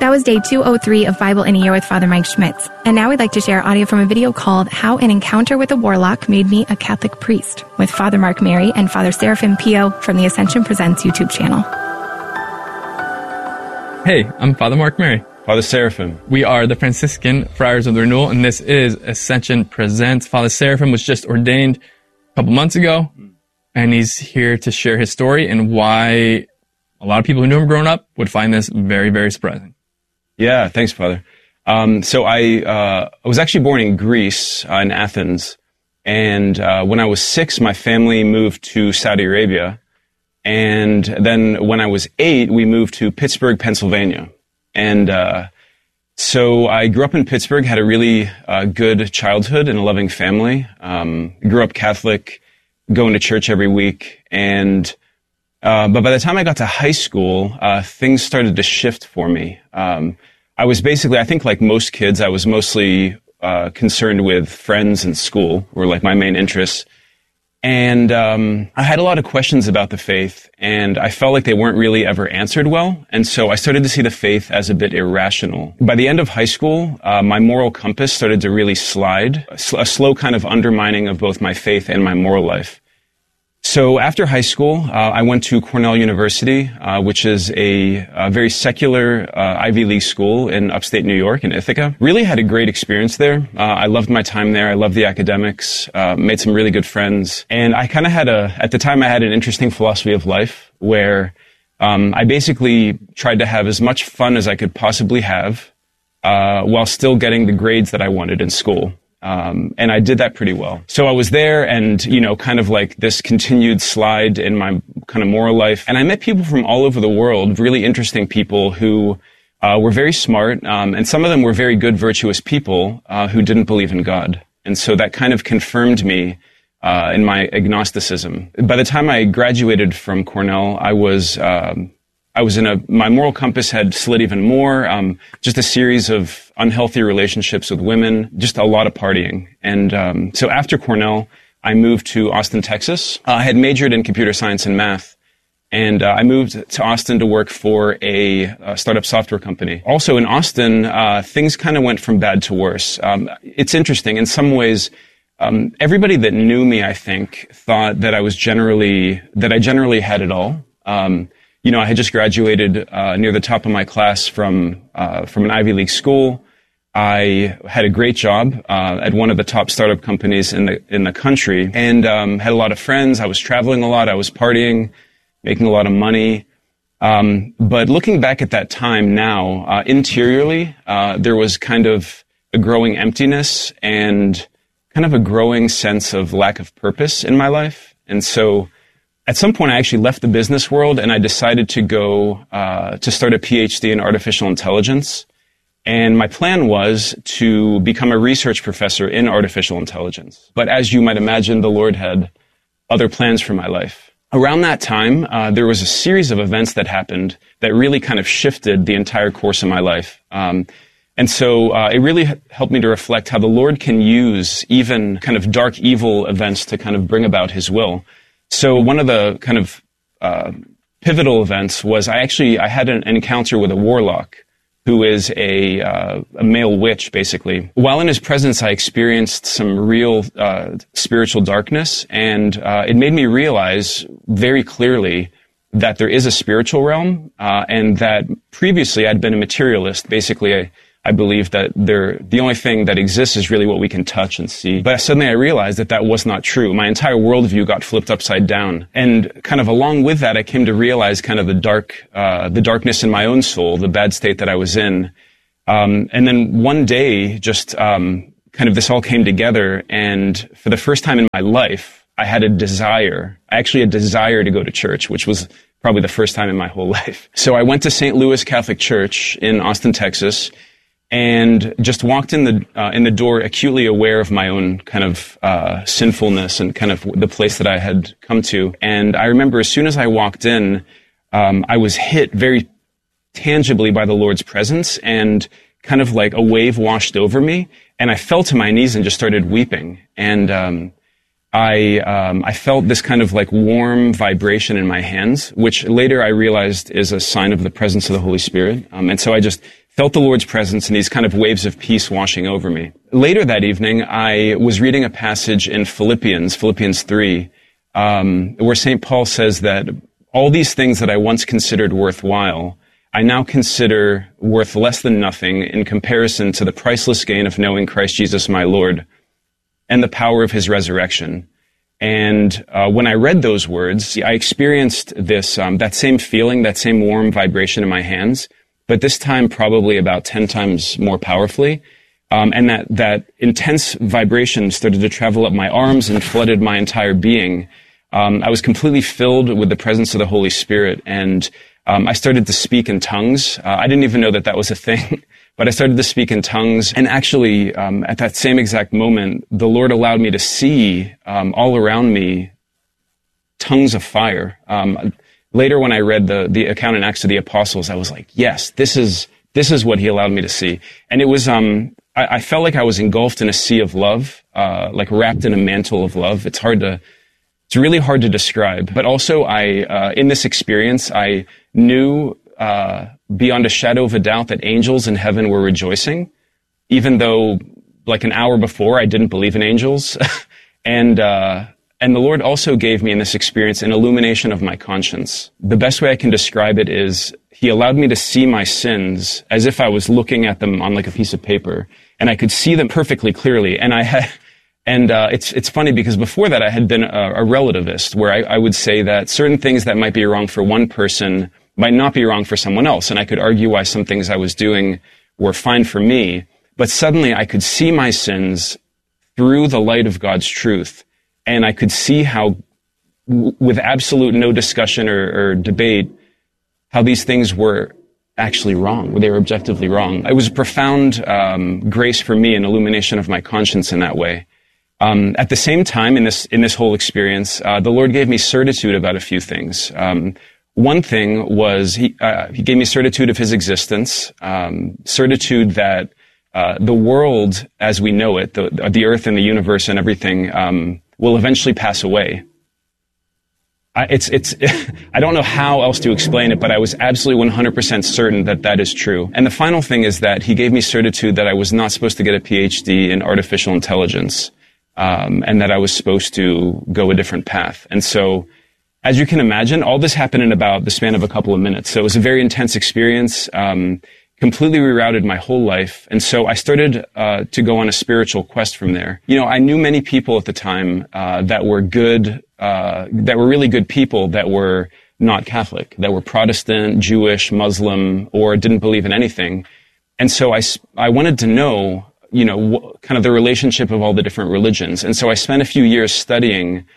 That was day 203 of Bible in a Year with Father Mike Schmitz. And now we'd like to share audio from a video called How an Encounter with a Warlock Made Me a Catholic Priest with Father Mark Mary and Father Seraphim Pio from the Ascension Presents YouTube channel. Hey, I'm Father Mark Mary. Father Seraphim. We are the Franciscan Friars of the Renewal, and this is Ascension Presents. Father Seraphim was just ordained a couple months ago, and he's here to share his story and why a lot of people who knew him growing up would find this very, very surprising. Yeah, thanks, Father. So I was actually born in Greece, in Athens, and when I was 6, my family moved to Saudi Arabia, and then when I was 8, we moved to Pittsburgh, Pennsylvania. And so I grew up in Pittsburgh, had a really good childhood and a loving family. Grew up Catholic, going to church every week, and but by the time I got to high school, things started to shift for me. I was basically, I think like most kids, I was mostly concerned with friends and school were like my main interests. And I had a lot of questions about the faith, and I felt like they weren't really ever answered well. And so I started to see the faith as a bit irrational. By the end of high school, my moral compass started to really slide, a slow kind of undermining of both my faith and my moral life. So after high school, I went to Cornell University, which is a very secular Ivy League school in upstate New York in Ithaca. Really had a great experience there. I loved my time there. I loved the academics, made some really good friends. And I kind of had at the time I had an interesting philosophy of life where I basically tried to have as much fun as I could possibly have while still getting the grades that I wanted in school. And I did that pretty well. So I was there and, kind of like this continued slide in my kind of moral life. And I met people from all over the world, really interesting people who were very smart. And some of them were very good, virtuous people who didn't believe in God. And so that kind of confirmed me in my agnosticism. By the time I graduated from Cornell, my moral compass had slid even more, just a series of unhealthy relationships with women, just a lot of partying. And so after Cornell, I moved to Austin, Texas. I had majored in computer science and math, and I moved to Austin to work for a startup software company. Also in Austin, things kind of went from bad to worse. It's interesting. In some ways, everybody that knew me, I think, thought that I generally had it all. I had just graduated near the top of my class from an Ivy League school. I had a great job at one of the top startup companies in the country, and had a lot of friends. I was traveling a lot. I was partying, making a lot of money. But looking back at that time now, interiorly, there was kind of a growing emptiness and kind of a growing sense of lack of purpose in my life. And so at some point, I actually left the business world and I decided to go to start a PhD in artificial intelligence. And my plan was to become a research professor in artificial intelligence. But as you might imagine, the Lord had other plans for my life. Around that time, there was a series of events that happened that really kind of shifted the entire course of my life. And so it really helped me to reflect how the Lord can use even kind of dark, evil events to kind of bring about His will. So one of the kind of pivotal events was I had an encounter with a warlock who is a male witch, basically. While in his presence, I experienced some real spiritual darkness, and it made me realize very clearly that there is a spiritual realm, and that previously I'd been a materialist. Basically, I believed that the only thing that exists is really what we can touch and see. But suddenly I realized that was not true. My entire worldview got flipped upside down. And kind of along with that, I came to realize kind of the darkness in my own soul, the bad state that I was in. And then one day, just kind of this all came together. And for the first time in my life, I had a desire to go to church, which was probably the first time in my whole life. So I went to St. Louis Catholic Church in Austin, Texas, and just walked in the door acutely aware of my own kind of sinfulness and kind of the place that I had come to. And I remember as soon as I walked in, I was hit very tangibly by the Lord's presence, and kind of like a wave washed over me, and I fell to my knees and just started weeping. And I felt this kind of like warm vibration in my hands, which later I realized is a sign of the presence of the Holy Spirit. And so I just felt the Lord's presence and these kind of waves of peace washing over me. Later that evening, I was reading a passage in Philippians 3, where St. Paul says that all these things that I once considered worthwhile, I now consider worth less than nothing in comparison to the priceless gain of knowing Christ Jesus my Lord and the power of his resurrection. And when I read those words, I experienced this, that same feeling, that same warm vibration in my hands, but this time probably about 10 times more powerfully. And that intense vibration started to travel up my arms and flooded my entire being. I was completely filled with the presence of the Holy Spirit, and I started to speak in tongues. I didn't even know that that was a thing, but I started to speak in tongues. And actually, at that same exact moment, the Lord allowed me to see all around me tongues of fire. Later, when I read the account in Acts of the Apostles, I was like, yes, this is what he allowed me to see. And it was, I felt like I was engulfed in a sea of love, like wrapped in a mantle of love. It's really hard to describe. But also, in this experience, I knew, beyond a shadow of a doubt that angels in heaven were rejoicing, even though like an hour before I didn't believe in angels. And the Lord also gave me in this experience an illumination of my conscience. The best way I can describe it is he allowed me to see my sins as if I was looking at them on like a piece of paper, and I could see them perfectly clearly. And it's funny because before that I had been a relativist, where I would say that certain things that might be wrong for one person might not be wrong for someone else, and I could argue why some things I was doing were fine for me. But suddenly I could see my sins through the light of God's truth. And I could see how, with absolute no discussion or debate, how these things were actually wrong, they were objectively wrong. It was a profound grace for me, an illumination of my conscience in that way. At the same time, in this whole experience, the Lord gave me certitude about a few things. One thing was he gave me certitude of his existence, certitude that the world as we know it, the earth and the universe and everything, will eventually pass away. I don't know how else to explain it, but I was absolutely 100% certain that that is true. And the final thing is that he gave me certitude that I was not supposed to get a PhD in artificial intelligence, and that I was supposed to go a different path. And so, as you can imagine, all this happened in about the span of a couple of minutes. So it was a very intense experience, completely rerouted my whole life. And so I started to go on a spiritual quest from there. You know, I knew many people at the time that were good, that were really good people that were not Catholic, that were Protestant, Jewish, Muslim, or didn't believe in anything. And so I wanted to know, you know, kind of the relationship of all the different religions. And so I spent a few years studying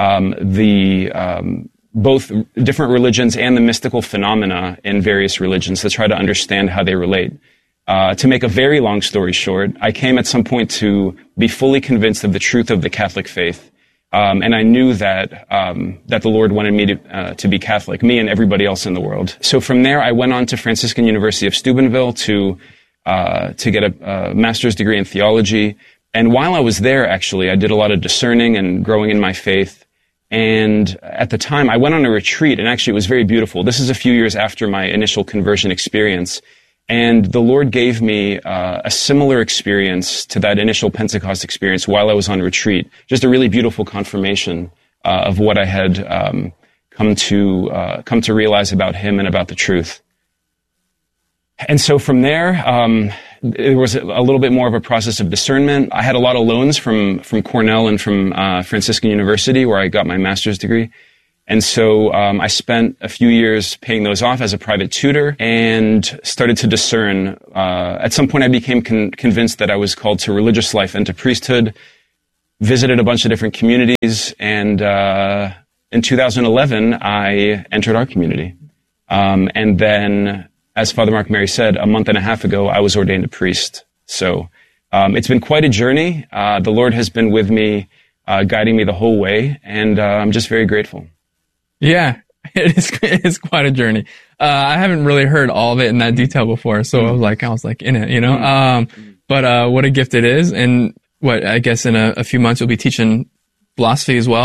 both different religions and the mystical phenomena in various religions to try to understand how they relate. To make a very long story short, I came at some point to be fully convinced of the truth of the Catholic faith. And I knew that the Lord wanted me to be Catholic, me and everybody else in the world. So from there, I went on to Franciscan University of Steubenville to get a master's degree in theology. And while I was there, actually, I did a lot of discerning and growing in my faith. And at the time, I went on a retreat, and actually it was very beautiful. This is a few years after my initial conversion experience. And the Lord gave me a similar experience to that initial Pentecost experience while I was on retreat. Just a really beautiful confirmation of what I had come to realize about him and about the truth. And so from there, it was a little bit more of a process of discernment. I had a lot of loans from Cornell and from Franciscan University, where I got my master's degree. And so I spent a few years paying those off as a private tutor and started to discern. At some point, I became convinced that I was called to religious life and to priesthood, visited a bunch of different communities, and in 2011, I entered our community. And then, as Father Mark Mary said, a month and a half ago, I was ordained a priest. So it's been quite a journey. The Lord has been with me, guiding me the whole way, and I'm just very grateful. Yeah, it is quite a journey. I haven't really heard all of it in that detail before, so I was like in it, you know. But what a gift it is, and I guess in a few months you'll be teaching philosophy as well.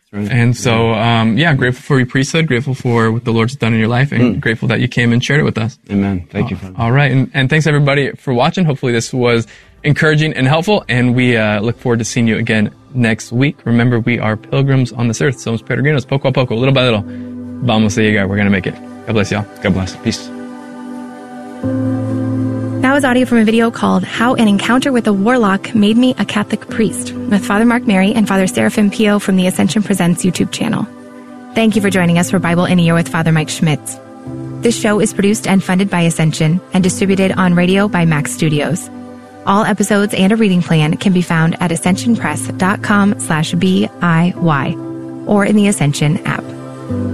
Right. And so, grateful for your priesthood, grateful for what the Lord's done in your life, and grateful that you came and shared it with us. Amen. Thank you, Father. All right. And thanks everybody for watching. Hopefully this was encouraging and helpful, and we look forward to seeing you again next week. Remember, we are pilgrims on this earth. Somos peregrinos, poco a poco, little by little. Vamos a llegar. We're going to make it. God bless y'all. God bless. Peace. That was audio from a video called How an Encounter with a Warlock Made Me a Catholic Priest with Father Mark Mary and Father Seraphim Pio from the Ascension Presents YouTube channel. Thank you for joining us for Bible in a Year with Father Mike Schmitz. This show is produced and funded by Ascension and distributed on radio by Max Studios. All episodes and a reading plan can be found at ascensionpress.com/BIY or in the Ascension app.